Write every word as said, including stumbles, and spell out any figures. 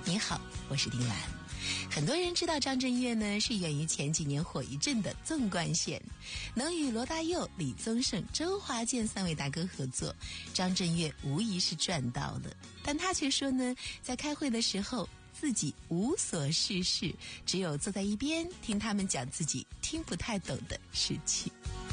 你好，我是丁兰。很多人知道张震岳呢，是源于前几年火一阵的纵贯线，能与罗大佑、李宗盛、周华健三位大哥合作，张震岳无疑是赚到了。但他却说呢，在开会的时候自己无所事事，只有坐在一边听他们讲自己听不太懂的事情。